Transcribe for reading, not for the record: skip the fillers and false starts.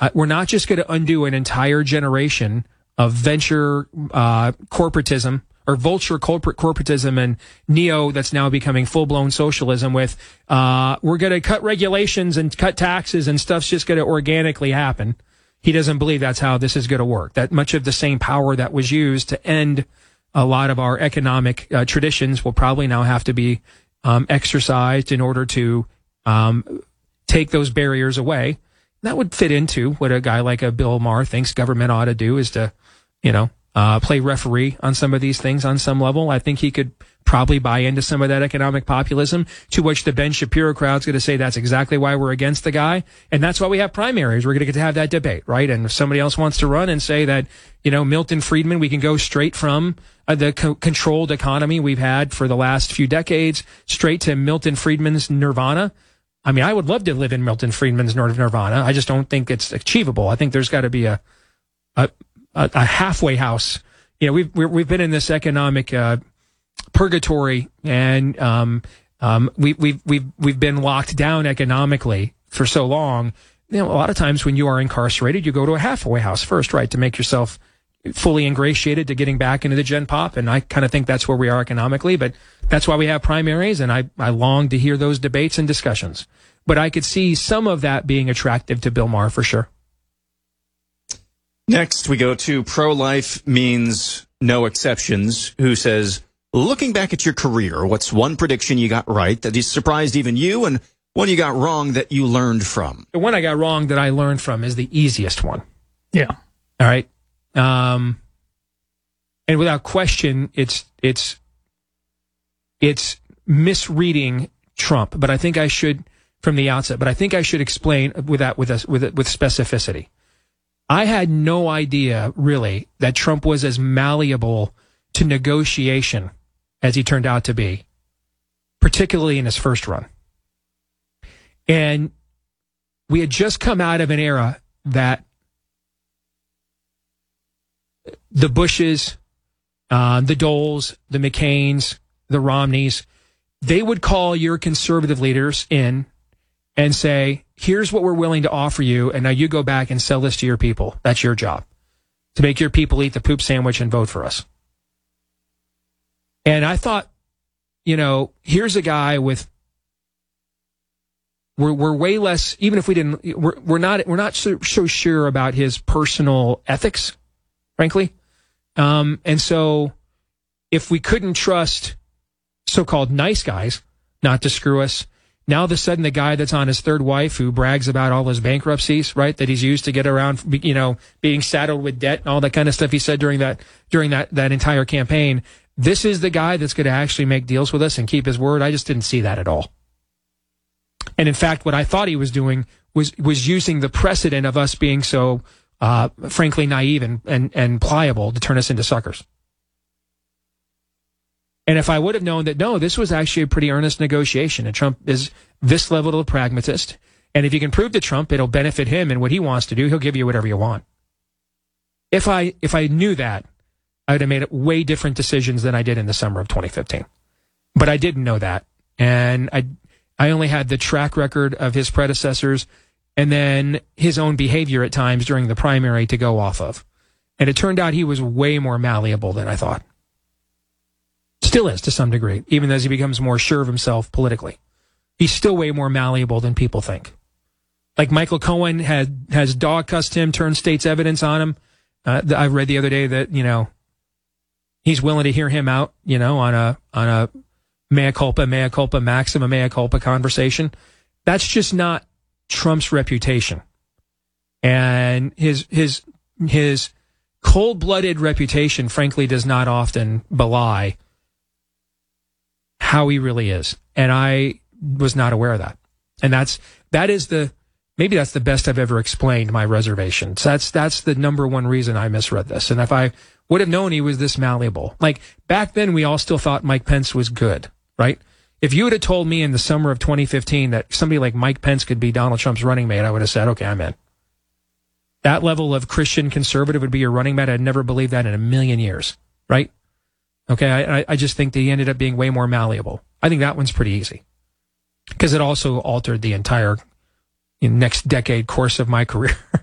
We're not just going to undo an entire generation of venture corporatism or vulture corporatism and neo that's now becoming full-blown socialism with we're going to cut regulations and cut taxes and stuff's just going to organically happen. He doesn't believe that's how this is going to work. That much of the same power that was used to end a lot of our economic traditions will probably now have to be exercised in order to take those barriers away. That would fit into what a guy like a Bill Maher thinks government ought to do, is to, play referee on some of these things on some level. I think he could probably buy into some of that economic populism, to which the Ben Shapiro crowd's going to say that's exactly why we're against the guy. And that's why we have primaries. We're going to get to have that debate, right? And if somebody else wants to run and say that, Milton Friedman, we can go straight from the controlled economy we've had for the last few decades straight to Milton Friedman's nirvana. I mean, I would love to live in Milton Friedman's nirvana. I just don't think it's achievable. I think there's got to be a halfway house. We've been in this economic purgatory, and we've been locked down economically for so long. A lot of times when you are incarcerated, you go to a halfway house first, right, to make yourself fully ingratiated to getting back into the gen pop. And I kind of think that's where we are economically, but that's why we have primaries. And I long to hear those debates and discussions, but I could see some of that being attractive to Bill Maher for sure. Next, we go to Pro-Life Means No Exceptions, who says, looking back at your career, what's one prediction you got right that surprised even you, and one you got wrong that you learned from? The one I got wrong that I learned from is the easiest one. Yeah. All right. And without question, it's misreading Trump. But I think I should, from the outset, explain with specificity. I had no idea, really, that Trump was as malleable to negotiation as he turned out to be, particularly in his first run. And we had just come out of an era that the Bushes, the Doles, the McCains, the Romneys, they would call your conservative leaders in and say, here's what we're willing to offer you, and now you go back and sell this to your people. That's your job, to make your people eat the poop sandwich and vote for us. And I thought, here's a guy with, we're way less, even if we didn't, we're not so sure about his personal ethics, frankly. And so if we couldn't trust so-called nice guys not to screw us, now all of a sudden the guy that's on his third wife who brags about all his bankruptcies, right, that he's used to get around, being saddled with debt and all that kind of stuff he said during that entire campaign, this is the guy that's going to actually make deals with us and keep his word. I just didn't see that at all. And in fact, what I thought he was doing was using the precedent of us being so frankly naive and pliable to turn us into suckers. And if I would have known that, no, this was actually a pretty earnest negotiation, and Trump is this level of a pragmatist, and if you can prove to Trump it'll benefit him and what he wants to do, he'll give you whatever you want. If I knew that, I would have made way different decisions than I did in the summer of 2015. But I didn't know that, and I only had the track record of his predecessors and then his own behavior at times during the primary to go off of. And it turned out he was way more malleable than I thought. Still is to some degree, even as he becomes more sure of himself politically. He's still way more malleable than people think. Like Michael Cohen has dog-cussed him, turned state's evidence on him. I read the other day that, he's willing to hear him out, on a mea culpa, maxima mea culpa conversation. That's just not Trump's reputation. And his cold-blooded reputation, frankly, does not often belie how he really is. And I was not aware of that. And maybe that's the best I've ever explained my reservations. That's the number one reason I misread this. And if I would have known he was this malleable, like back then we all still thought Mike Pence was good, right? If you would have told me in the summer of 2015 that somebody like Mike Pence could be Donald Trump's running mate, I would have said, okay, I'm in. That level of Christian conservative would be your running mate. I'd never believed that in a million years, right? Okay, I just think that he ended up being way more malleable. I think that one's pretty easy because it also altered the entire next decade course of my career.